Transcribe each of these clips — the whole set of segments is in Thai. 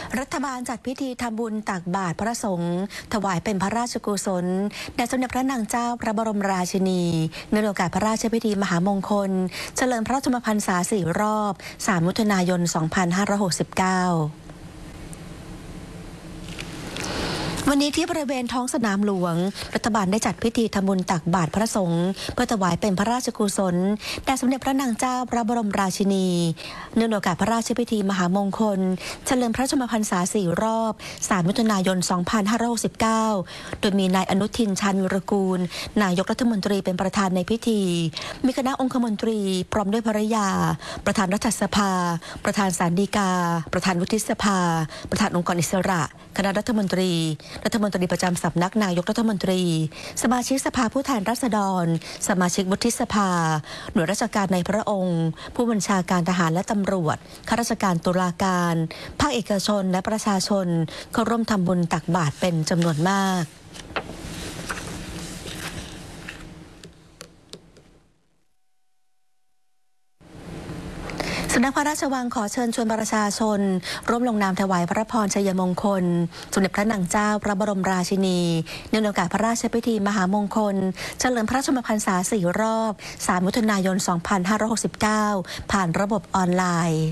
รัฐบาลจัดพิธีทำบุญตักบาตรพระสงฆ์ถวายเป็นพระราชกุศลแด่สมเด็จพระนางเจ้าพระบรมราชินีในโอกาสพระราชพิธีมหามงคลเฉลิมพระชนมพรรษา4 รอบ 3 มิถุนายน 2569วันนี้ที่บริเวณท้องสนามหลวงรัฐบาลได้จัดพิธีทำบุญตักบาตรพระสงฆ์เพื่อถวายเป็นพระราชกุศลแด่สมเด็จพระนางเจ้าพระบรมราชินีเนื่องในโอกาสพระราชพิธีมหามงคลเฉลิมพระชนมพรรษา4 รอบ 3 มิถุนายน 2569โดยมีนายอนุทินชาญวิรากูลนายกรัฐมนตรีเป็นประธานในพิธีมีคณะองคมนตรีพร้อมด้วยภริยาประธานรัฐสภาประธานศาลฎีกาประธานวุฒิสภาประธานองค์กรอิสระคณะรัฐมนตรีประจำสำนักนายกรัฐมนตรีสมาชิกสภาผู้แทนราษฎรสมาชิกวุฒิสภาหน่วยราชการในพระองค์ผู้บัญชาการทหารและตำรวจข้าราชการตุลาการภาคเอกชนและประชาชนเข้าร่วมทำบุญตักบาตรเป็นจำนวนมากสำนักพระราชวังขอเชิญชวนประชาชนร่วมลงนามถวายพระพรชัยมงคลสมเด็จพระนางเจ้าพระบรมราชินีในโอกาสพระราชพิธีมหามงคลเฉลิมพระชนมพรรษา4 รอบ 3 มิถุนายน 2569 ผ่านระบบออนไลน์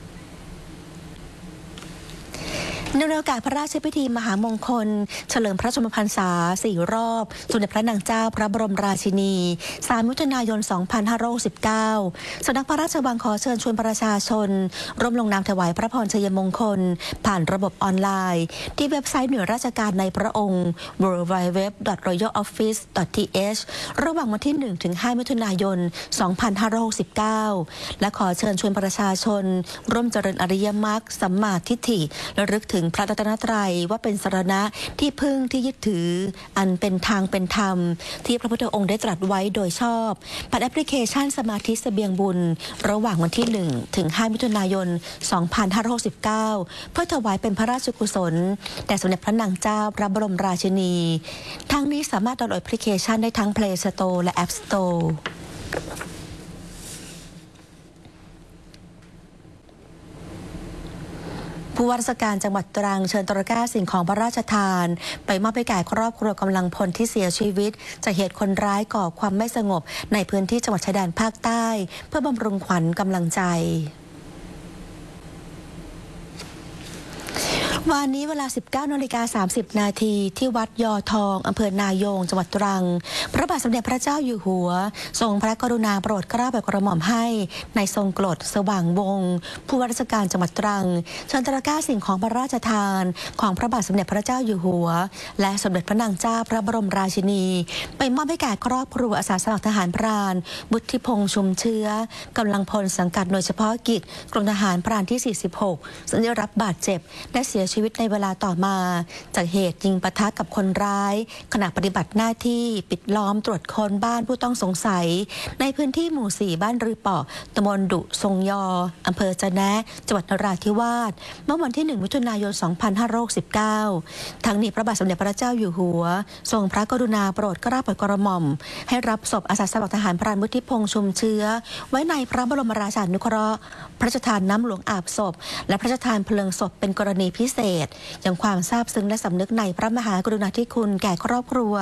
ในโอกาสพระราชพิธีมหามงคลเฉลิมพระชนมพรรษา4 รอบสมเด็จพระนางเจ้าพระบรมราชินี 3 มิถุนายน 2569 สำนักพระราชวังขอเชิญชวนประชาชนร่วมลงนามถวายพระพรชัยมงคลผ่านระบบออนไลน์ที่เว็บไซต์หน่วยราชการในพระองค์ www.royaloffice.th ระหว่างวันที่ 1-5 มิถุนายน 2569 และขอเชิญชวนประชาชนร่วมเจริญอริยมรรคสัมมาทิฏฐิและรึกถึงพระรัตนตรัยว่าเป็นสรณะที่พึ่งที่ยึดถืออันเป็นทางเป็นธรรมที่พระพุทธองค์ได้ตรัสไว้โดยชอบผ่านแอปพลิเคชันสมาธิเสบียงบุญระหว่างวันที่ 1-5 มิถุนายน 2569 เพื่อถวายเป็นพระราชกุศลแด่สมเด็จพระนางเจ้าพระบรมราชินีทั้งนี้สามารถดาวน์โหลดแอปพลิเคชันได้ทั้ง Play Store และ App Storeผู้ว่าราชการจังหวัดตรังเชิญตระกร้าสิ่งของพระราชทานไปมอบให้แก่ครอบครัวกำลังพลที่เสียชีวิตจากเหตุคนร้ายก่อความไม่สงบในพื้นที่จังหวัดชายแดนภาคใต้เพื่อบำรุงขวัญกำลังใจวันนี้เวลา 19:30 นาทีที่วัดยอทองอำเภอนายงจังหวัดตรังพระบาทสมเด็จพระเจ้าอยู่หัวทรงพระกรุณาโปรดเกล้าโปรดกระหม่อมให้ในทรงกลดสว่างวงศ์ผู้ว่าราชการจังหวัดตรังเชิญตระกร้าสิ่งของพระราชทานของพระบาทสมเด็จพระเจ้าอยู่หัวและสมเด็จพระนางเจ้าพระบรมราชินีไปมอบให้แก่ครอบครัวอาสาสมัครทหารพรานบุธิพงษ์ชุมเชื้อกำลังพลสังกัดหน่วยเฉพาะกิจกรมทหารพรานที่ 46 ซึ่งได้รับบาดเจ็บและเสียชีวิตในเวลาต่อมาจากเหตุยิงปะทะกับคนร้ายขณะปฏิบัติหน้าที่ปิดล้อมตรวจค้นบ้านผู้ต้องสงสัยในพื้นที่หมู่ 4 บ้านรือเปาะตำบลดุทรงยออำเภอจะแนะจังหวัดนราธิวาสเมื่อวันที่ 1 มิถุนายน 2569 ทั้งนี้พระบาทสมเด็จพระเจ้าอยู่หัวทรงพระกรุณาโปรดเกล้าโปรดกระหม่อมให้รับศพอาสาสมัครทหารพรานบุธิพงษ์ชุมเชื้อไว้ในพระบรมราชานุเคราะห์พระราชทานน้ำหลวงอาบศพและพระราชทานเพลิงศพเป็นกรณีพิเศษอย่างความซาบซึ้งและสำนึกในพระมหากรุณาธิคุณแก่ครอบครัว